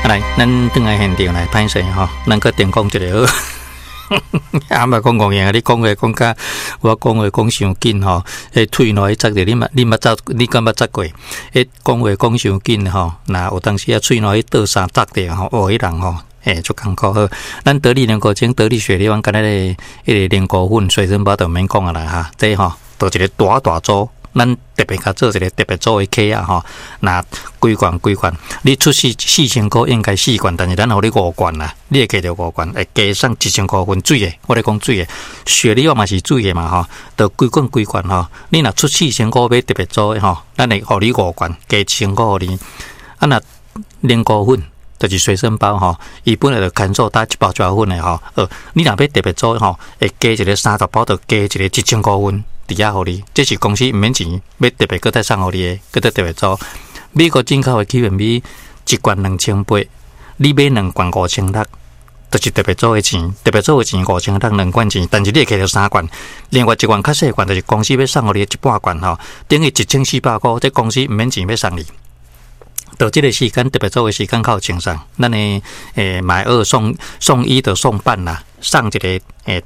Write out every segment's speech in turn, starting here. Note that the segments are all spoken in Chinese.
来，咱转来现场来拍摄吼，咱搁电讲一个好。啊，嘛讲讲样，你讲话讲甲我讲话讲伤紧吼，迄腿哪会扎着？你敢捌扎过？迄讲话讲伤紧吼，那有当时啊，喙哪会倒三扎着吼，迄人吼。就艰苦好，咱得力莲果精、得力雪梨湾，干那个迄个莲果粉、水生包就免讲啊啦哈，这吼都一个大组，咱特别甲做一个特别组的客啊吼，那几罐，你出4000块应该4罐，但是咱互你5罐啦，你会加着5罐，会加上1000块分水的，我咧讲水的，雪梨湾嘛是水的嘛吼，就几罐吼，你若出4000块买特别组的吼，咱会互你5罐，加1000块互你，啊那莲果粉。就是随身包吼，伊本来就看做打一包抓粉的吼，你若要特别做吼，会加一个30包，就加一个1000块分抵押互你，这是公司毋免钱，要特别搁再送互你的，搁再特别做。美国进口的起源米一罐2800，你买2罐5600，就是特别做的钱，特别做的钱5600 2罐钱，但是你会摕到3罐，另外1罐较细罐，就是公司要送互你的一半罐吼，等于1400块，这公司毋免钱要送你。到这个时间特别做的时间靠清爽，咱的买2送1就送半啦，送一个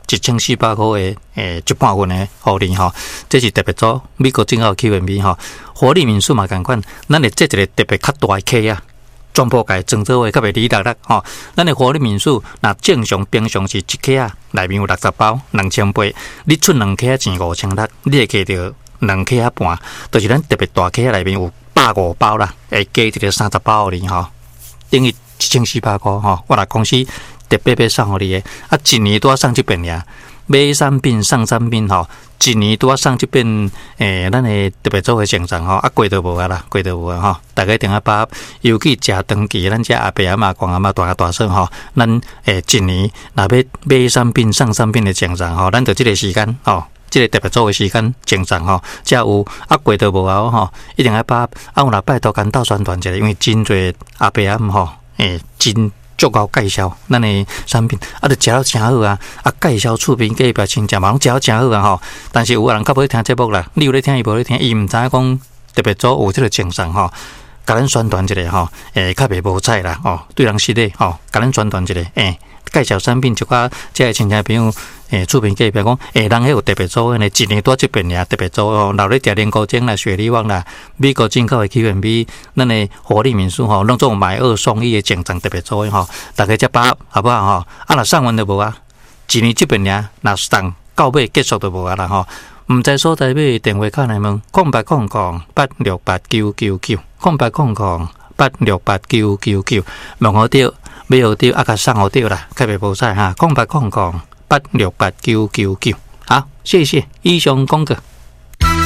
1400块的一半份的互你吼，这是特别做美国进口 Q&B 吼，活力民宿嘛同款，咱的这一个特别较大的客啊，全部改装做的较袂离落吼，咱的活力民宿那正常平常是一客啊，内面有60包2800，你出2客钱5600，你会摕到2客半，就是咱特别大客内面有。150包啦，会加一个30包互你吼，等于1400块吼。我来公司特别要送互你的，啊，一年都要送这边呀，买3品送3品吼，一年都要送这边咱的特别做的成长吼，啊，贵都无啊啦，贵都无啊吼。大家定下把，尤其食长期，咱这阿伯阿嬷、公阿嬷大孙吼，咱一年若要买3品送3品的成长吼，咱就这个时间吼。这个特别做的时间正常吼，才有啊贵都无啊吼，一定要把有若拜托干到宣传一下，因为真侪阿伯阿姆吼，真足够介绍咱的产品，啊，就食了真好啊，啊介绍厝边隔壁亲戚嘛，拢食了真好啊吼。但是有人较无听节目啦，你有咧听伊无咧听，伊毋知影讲特别做有这个正常吼，甲咱宣传一下吼，较袂无彩啦吼，对人实力吼，甲咱宣传一下，介绍产品就甲这个亲戚朋友。厝边隔壁讲，人迄有特别做呢，一年多这边俩特别做哦，留咧食莲果精啦、雪梨湾啦，美国进口的 Q&B， 咱的活力民宿吼，拢做买2送1的正常特别做吼，大家接把好不好吼？啊，若送完就无啊，一年这边俩，若送到尾结束就无啊啦吼。毋知所在买电话卡来问，0800-8689999，0800-8689999，问好着，买好着，啊，甲送好着啦，较袂无彩哈，0800。8689999，好，谢谢以上讲过。